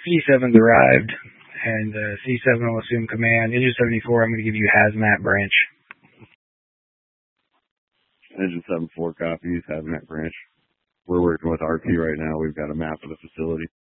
C7's arrived, and C7 will assume command. Engine 74, I'm going to give you hazmat branch. Engine 74 copies, hazmat branch. We're working with RP right now. We've got a map of the facility.